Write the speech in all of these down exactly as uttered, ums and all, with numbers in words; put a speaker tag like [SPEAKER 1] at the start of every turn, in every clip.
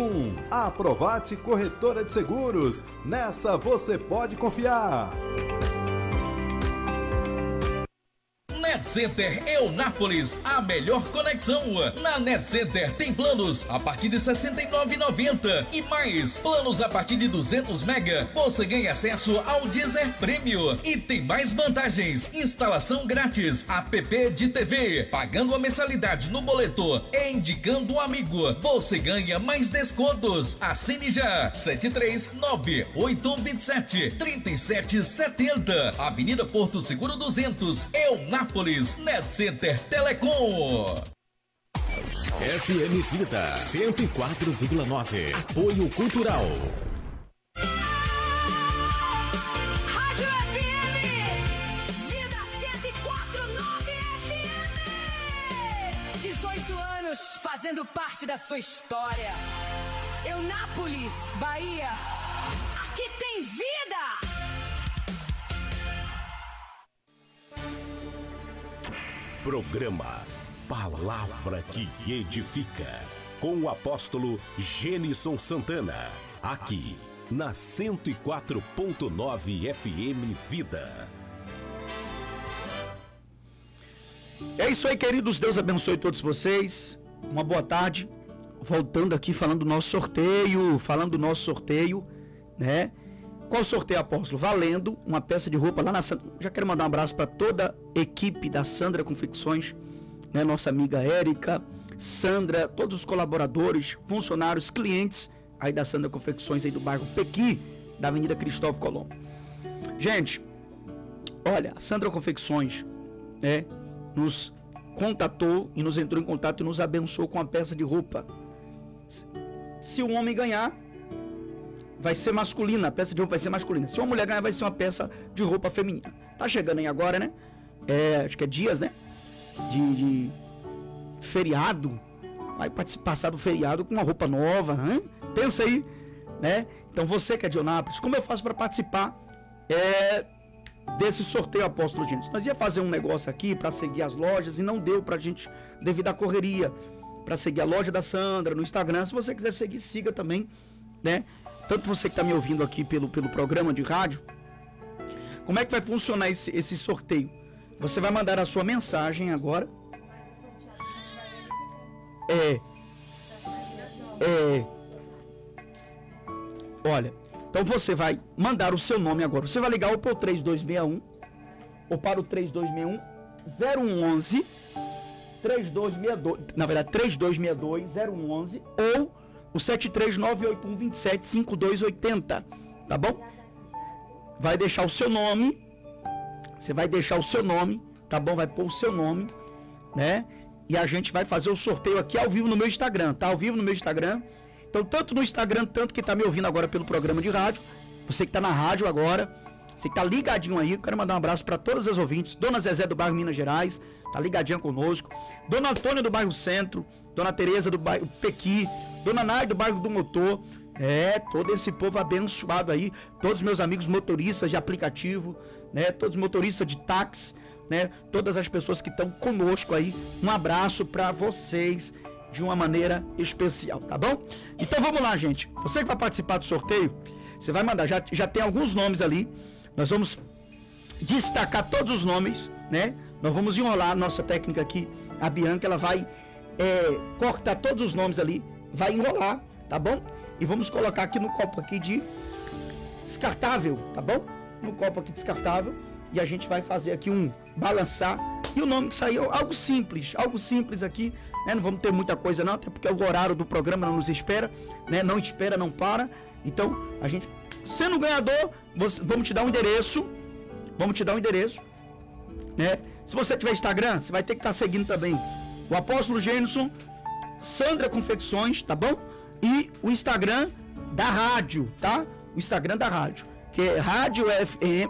[SPEAKER 1] um. Aprovate Corretora de Seguros. Nessa você pode confiar.
[SPEAKER 2] NetCenter Eunápolis, a melhor conexão. Na NetCenter tem planos a partir de sessenta e nove reais e noventa centavos e mais planos a partir de duzentos mega. Você ganha acesso ao Deezer Premium e tem mais vantagens: instalação grátis, app de T V, pagando a mensalidade no boleto e indicando um amigo, você ganha mais descontos. Assine já. Sete três nove oito um dois sete três sete sete zero, Avenida Porto Seguro duzentos, Eunápolis. NetCenter Telecom.
[SPEAKER 3] F M Vida cento e quatro vírgula nove. Apoio Cultural.
[SPEAKER 4] Rádio F M Vida cento e quatro vírgula nove F M. dezoito anos fazendo parte da sua história. Eunápolis, Bahia. Aqui tem vida.
[SPEAKER 3] Programa Palavra que Edifica, com o apóstolo Gênison Santana, aqui na cento e quatro ponto nove F M Vida.
[SPEAKER 5] É isso aí, queridos. Deus abençoe todos vocês. Uma boa tarde. Voltando aqui falando do nosso sorteio, falando do nosso sorteio, né? Qual sorteio, apóstolo? Valendo uma peça de roupa lá na Sandra. Já quero mandar um abraço para toda a equipe da Sandra Confecções, né? Nossa amiga Érica, Sandra, todos os colaboradores, funcionários, clientes aí da Sandra Confecções aí do bairro Pequi, da Avenida Cristóvão Colombo. Gente, olha, a Sandra Confecções, né, nos contatou e nos entrou em contato e nos abençoou com a peça de roupa. Se o homem ganhar, vai ser masculina, a peça de roupa vai ser masculina. Se uma mulher ganhar, vai ser uma peça de roupa feminina. Tá chegando aí agora, né? É, acho que é dias, né? De, de feriado. Vai passar do feriado com uma roupa nova, né? Pensa aí, né? Então você que é de Eunápolis, como eu faço para participar é, desse sorteio, apóstolo Gênesis? Nós ia fazer um negócio aqui para seguir as lojas e não deu pra gente, devido à correria, para seguir a loja da Sandra no Instagram. Se você quiser seguir, siga também, né? Tanto você que está me ouvindo aqui pelo, pelo programa de rádio. Como é que vai funcionar esse, esse sorteio? Você vai mandar a sua mensagem agora. É. É. Olha, então você vai mandar o seu nome agora. Você vai ligar ou para o três dois seis um ou para o três dois seis um zero um um um, três dois seis dois, na verdade três dois seis dois zero um um um ou o sete três nove oito um dois sete cinco dois oito zero, tá bom? Vai deixar o seu nome, você vai deixar o seu nome, tá bom? Vai pôr o seu nome, né? E a gente vai fazer o sorteio aqui ao vivo no meu Instagram, tá? Ao vivo no meu Instagram. Então, tanto no Instagram, tanto que tá me ouvindo agora pelo programa de rádio, você que tá na rádio agora, você que tá ligadinho aí, eu quero mandar um abraço para todas as ouvintes. Dona Zezé do bairro Minas Gerais, tá ligadinha conosco. Dona Antônia do bairro Centro, Dona Tereza do bairro Pequi, Dona Nai do bairro do Motor, é, todo esse povo abençoado aí, todos os meus amigos motoristas de aplicativo, né, todos os motoristas de táxi, né, todas as pessoas que estão conosco aí, um abraço para vocês de uma maneira especial, tá bom? Então vamos lá, gente, você que vai participar do sorteio, você vai mandar, já, já tem alguns nomes ali, nós vamos destacar todos os nomes, né, nós vamos enrolar a nossa técnica aqui, a Bianca, ela vai é, cortar todos os nomes ali, vai enrolar, tá bom? E vamos colocar aqui no copo aqui de descartável, tá bom? No copo aqui descartável. E a gente vai fazer aqui um balançar. E o nome que saiu, algo simples, algo simples aqui, né? Não vamos ter muita coisa não, até porque o horário do programa não nos espera, né? Não espera, não para. Então, a gente, sendo ganhador, você, vamos te dar um endereço, vamos te dar um endereço, né? Se você tiver Instagram, você vai ter que estar seguindo também o Apóstolo Gênison, Sandra Confecções, tá bom? E o Instagram da rádio, tá? O Instagram da rádio, que é Rádio F M,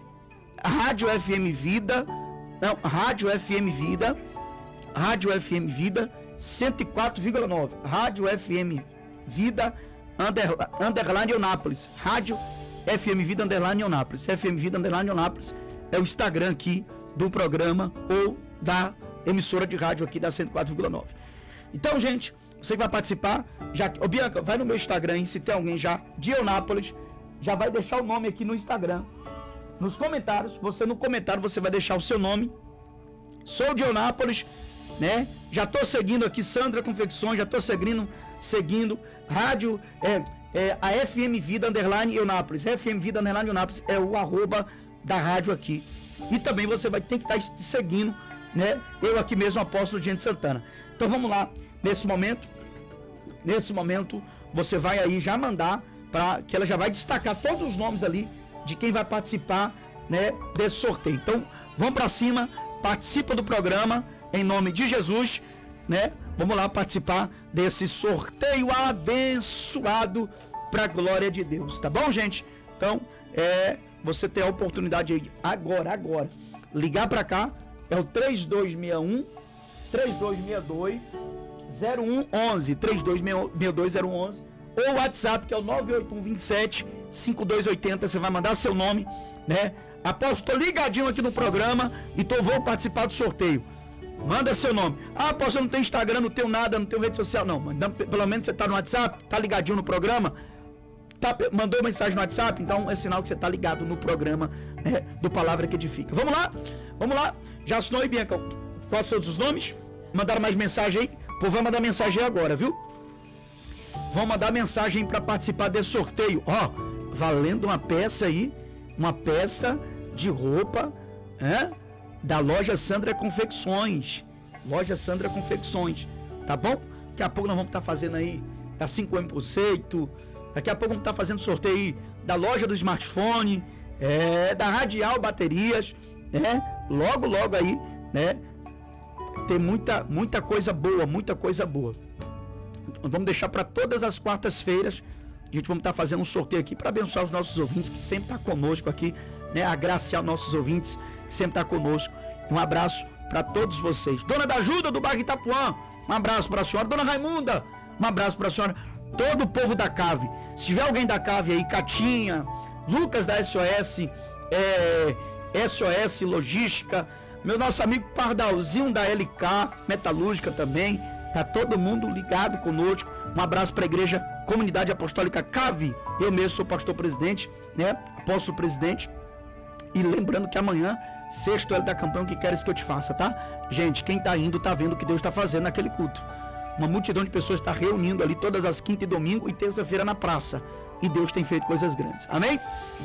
[SPEAKER 5] Rádio F M Vida, não, Rádio F M Vida, Rádio F M Vida cento e quatro vírgula nove, Rádio F M Vida underline, underline Eunápolis, Rádio F M Vida underline Eunápolis, F M Vida underline Eunápolis é o Instagram aqui do programa ou da emissora de rádio aqui da cento e quatro vírgula nove. Então, gente, Você que vai participar, já, ô Bianca, vai no meu Instagram, se tem alguém já de Eunápolis, já vai deixar o nome aqui no Instagram. Nos comentários, você no comentário, você vai deixar o seu nome. Sou de Eunápolis, né? Já tô seguindo aqui Sandra Confecções, já tô seguindo, seguindo rádio, é, é, a F M Vida Underline Eunápolis. F M Vida Underline Eunápolis é o arroba da rádio aqui. E também você vai ter que estar seguindo, né? Eu aqui mesmo, Apóstolo Gente Santana. Então vamos lá, nesse momento, nesse momento, você vai aí já mandar para que ela já vai destacar todos os nomes ali de quem vai participar, né, desse sorteio. Então, vamos para cima, participa do programa em nome de Jesus, né? Vamos lá participar desse sorteio abençoado para a glória de Deus, tá bom, gente? Então, é, você tem a oportunidade aí agora, agora, ligar para cá, é o três dois seis um, três dois seis dois, zero um um um, três dois seis dois, zero um um um, ou o WhatsApp, que é o nove oito um, dois sete, cinco dois oito zero, você vai mandar seu nome, né? Após, tô ligadinho aqui no programa, então vou participar do sorteio. Manda seu nome. Ah, após, eu não tenho Instagram, não tenho nada, não tenho rede social. Não, manda, pelo menos você tá no WhatsApp, tá ligadinho no programa, tá, mandou mensagem no WhatsApp, então é sinal que você tá ligado no programa, né, do Palavra que Edifica. Vamos lá? Vamos lá? Já assinou aí, Bianca? Quais são os nomes? Mandaram mais mensagem aí? Pô, vai mandar mensagem aí agora, viu? Vão mandar mensagem para participar desse sorteio. Ó, valendo uma peça aí, uma peça de roupa, é? Da loja Sandra Confecções. Loja Sandra Confecções, tá bom? Daqui a pouco nós vamos estar tá fazendo aí da cinco M por cento. Daqui a pouco vamos estar tá fazendo sorteio aí da loja do smartphone, é, da Radial Baterias, né? Logo, logo aí, né? Tem muita, muita coisa boa, muita coisa boa. Vamos deixar para todas as quartas-feiras. A gente vamos estar fazendo um sorteio aqui para abençoar os nossos ouvintes, que sempre estão tá conosco aqui, né? Agraciar nossos ouvintes, que sempre estão tá conosco. Um abraço para todos vocês. Dona da Ajuda, do bairro Itapuã, um abraço para a senhora. Dona Raimunda, um abraço para a senhora. Todo o povo da Cave. Se tiver alguém da Cave aí, Catinha, Lucas da S O S, é, S O S Logística, meu nosso amigo Pardalzinho da L K, Metalúrgica também. Tá todo mundo ligado conosco. Um abraço para a Igreja Comunidade Apostólica Cave. Eu mesmo sou pastor presidente, né? Apóstolo presidente. E lembrando que amanhã, sexto L da campanha, o que queres que eu te faça, tá? Gente, quem tá indo tá vendo o que Deus tá fazendo naquele culto. Uma multidão de pessoas está reunindo ali todas as quinta e domingo e terça-feira na praça. E Deus tem feito coisas grandes. Amém?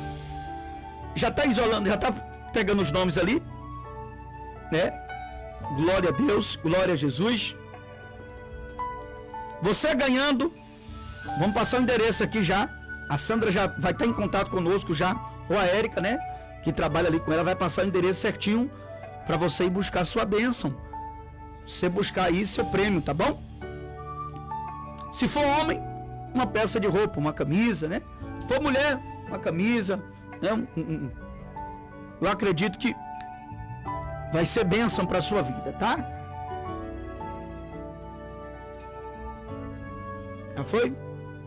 [SPEAKER 5] Já tá isolando, já tá pegando os nomes ali, né? Glória a Deus, glória a Jesus. Você ganhando, vamos passar o endereço aqui já. A Sandra já vai estar em contato conosco já, ou a Érica, né, que trabalha ali com ela, vai passar o endereço certinho para você ir buscar sua bênção. Você buscar aí seu prêmio, tá bom? Se for homem, uma peça de roupa, uma camisa, né? Se for mulher, uma camisa, né? Um, um, um. Eu acredito que vai ser bênção para sua vida, tá? Já foi?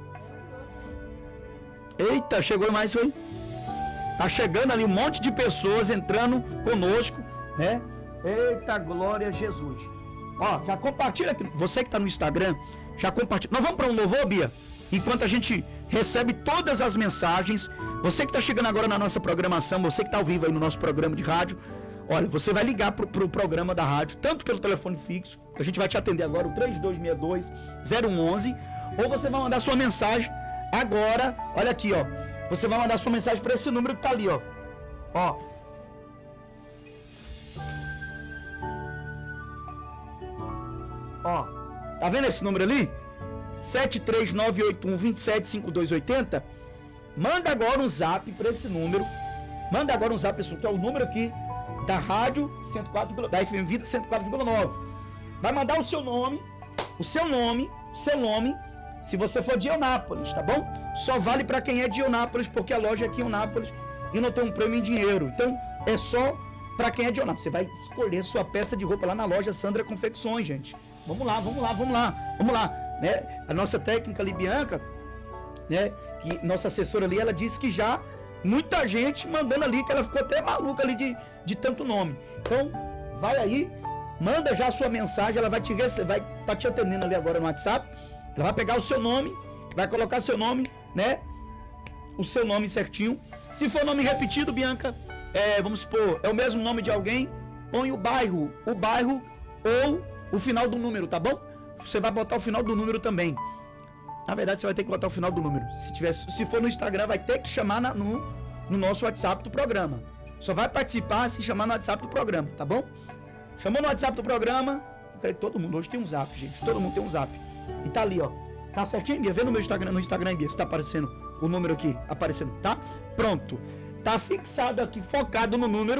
[SPEAKER 5] Eita, chegou mais, foi? Tá chegando ali um monte de pessoas entrando conosco, né? Eita, glória a Jesus. Ó, já compartilha aqui. Você que tá no Instagram, já compartilha. Nós vamos para um louvor, Bia? Enquanto a gente recebe todas as mensagens. Você que tá chegando agora na nossa programação, você que tá ao vivo aí no nosso programa de rádio, olha, você vai ligar pro, pro programa da rádio, tanto pelo telefone fixo, a gente vai te atender agora, o três dois seis dois, zero um um um, ou você vai mandar sua mensagem agora, olha aqui, ó. Você vai mandar sua mensagem para esse número que tá ali, ó. Ó. Ó. Tá vendo esse número ali? sete três nove oito um, dois sete cinco dois oito zero. Manda agora um zap para esse número. Manda agora um zap, pessoal, que é o número aqui da rádio cento e quatro, da F M Vida cento e quatro vírgula nove. Vai mandar o seu nome, o seu nome, seu nome, se você for de Eunápolis, tá bom? Só vale para quem é de Eunápolis, porque a loja é aqui em Eunápolis e não tem um prêmio em dinheiro. Então, é só para quem é de Eunápolis. Você vai escolher sua peça de roupa lá na loja Sandra Confecções, gente. Vamos lá, vamos lá, vamos lá, vamos lá, né? A nossa técnica ali, Bianca, né? Que nossa assessora ali, ela disse que já muita gente mandando ali, que ela ficou até maluca ali de, de tanto nome. Então, vai aí, manda já a sua mensagem, ela vai te vai estar tá te atendendo ali agora no WhatsApp. Ela vai pegar o seu nome, vai colocar seu nome, né? O seu nome certinho. Se for nome repetido, Bianca, é, vamos supor, é o mesmo nome de alguém, põe o bairro, o bairro ou o final do número, tá bom? Você vai botar o final do número também. Na verdade, você vai ter que botar o final do número. Se, tiver, se for no Instagram, vai ter que chamar na, no, no nosso WhatsApp do programa. Só vai participar se chamar no WhatsApp do programa, tá bom? Chamou no WhatsApp do programa. Eu creio que todo mundo hoje tem um zap, gente. Todo mundo tem um zap. E tá ali, ó. Tá certinho, Bia? Vê no meu Instagram, no Instagram, Bia, se tá aparecendo o número aqui. Aparecendo, tá? Pronto. Tá fixado aqui, focado no número.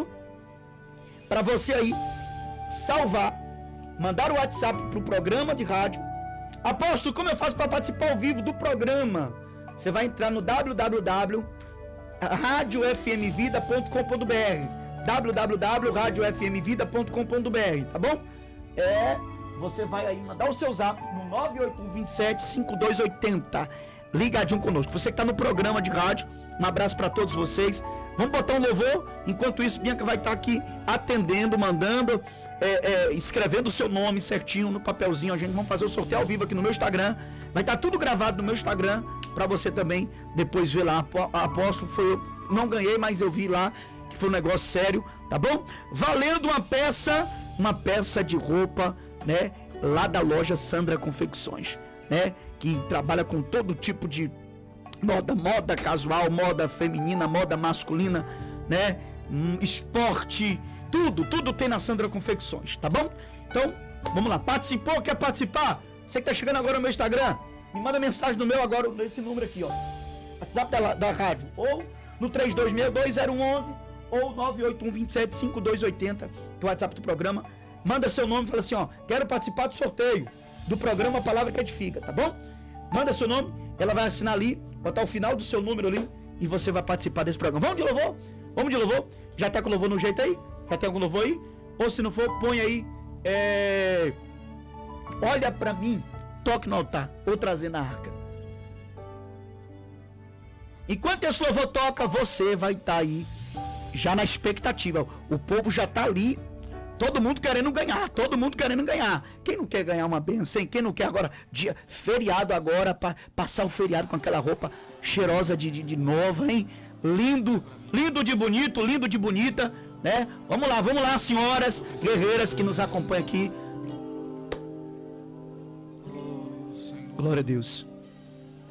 [SPEAKER 5] Pra você aí salvar, mandar o WhatsApp pro programa de rádio. Apóstolo, como eu faço para participar ao vivo do programa? Você vai entrar no w w w ponto rádio f m vida ponto com ponto b r w w w ponto rádio f m vida ponto com ponto b r, tá bom? É, você vai aí mandar o seu zap no nove oito um, dois sete, cinco dois oito zero, ligadinho conosco. Você que tá no programa de rádio, um abraço para todos vocês. Vamos botar um louvor, enquanto isso Bianca vai estar aqui atendendo, mandando, é, é, escrevendo o seu nome certinho no papelzinho. A gente vai fazer o sorteio ao vivo aqui no meu Instagram. Vai estar tudo gravado no meu Instagram para você também depois ver lá. Apóstolo, foi eu, não ganhei, mas eu vi lá que foi um negócio sério, tá bom? Valendo uma peça, uma peça de roupa, né? Lá da loja Sandra Confecções, né? Que trabalha com todo tipo de moda, moda casual, moda feminina, moda masculina, né? Hum, esporte, tudo, tudo tem na Sandra Confecções, tá bom? Então, vamos lá. Participou? Quer participar? Você que tá chegando agora no meu Instagram, me manda mensagem no meu agora, nesse número aqui, ó. WhatsApp da, da rádio, ou no três dois seis dois zero um um um ou nove oito um, dois sete, cinco dois oito zero, que é o WhatsApp do programa. Manda seu nome e fala assim, ó, quero participar do sorteio do programa Palavra que Edifica, tá bom? Manda seu nome, ela vai assinar ali, botar o final do seu número ali e você vai participar desse programa. Vamos de louvor? Vamos de louvor? Já tá com louvor no jeito aí? Já tem algum louvor aí? Ou se não for, põe aí, é... olha pra mim, toque no altar, ou trazer na arca. Enquanto esse louvor toca, você vai estar tá aí, já na expectativa. O povo já tá ali, todo mundo querendo ganhar, todo mundo querendo ganhar. Quem não quer ganhar uma benção, hein? Quem não quer agora, dia, feriado agora, pra passar o feriado com aquela roupa cheirosa de, de, de nova, hein? Lindo, lindo de bonito, lindo de bonita, né? Vamos lá, vamos lá, senhoras guerreiras que nos acompanham aqui. Glória a Deus.